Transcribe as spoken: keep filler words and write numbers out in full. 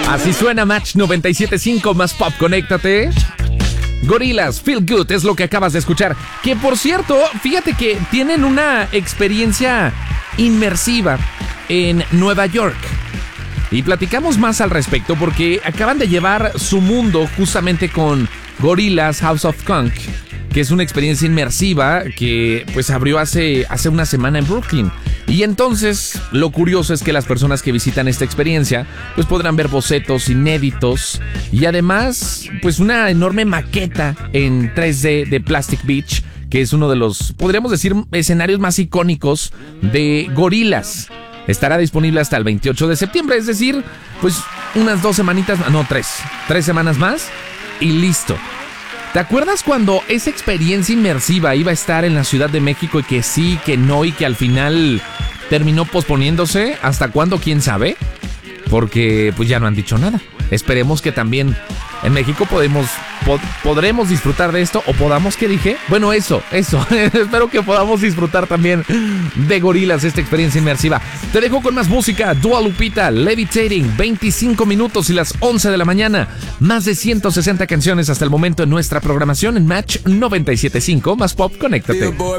Así suena Match noventa y siete punto cinco más pop, conéctate. Gorillaz, Feel Good es lo que acabas de escuchar. Que por cierto, fíjate que tienen una experiencia inmersiva en Nueva York. Y platicamos más al respecto porque acaban de llevar su mundo justamente con Gorillaz House of Funk, que es una experiencia inmersiva que pues abrió hace, hace una semana en Brooklyn. Y entonces lo curioso es que las personas que visitan esta experiencia pues podrán ver bocetos inéditos y además pues una enorme maqueta en tres D de Plastic Beach, que es uno de los, podríamos decir, escenarios más icónicos de Gorillaz. Estará disponible hasta el veintiocho de septiembre, es decir, pues unas dos semanitas, no, tres, tres semanas más y listo. ¿Te acuerdas cuando esa experiencia inmersiva iba a estar en la Ciudad de México y que sí, que no y que al final terminó posponiéndose? ¿Hasta cuándo? ¿Quién sabe? Porque pues ya no han dicho nada. Esperemos que también en México podemos, pod, podremos disfrutar de esto o podamos, ¿qué dije? Bueno, eso, eso. Espero que podamos disfrutar también de Gorillaz, esta experiencia inmersiva. Te dejo con más música. Dua Lupita, Levitating, veinticinco minutos y las once de la mañana. Más de ciento sesenta canciones hasta el momento en nuestra programación en Match noventa y siete punto cinco más pop, conéctate.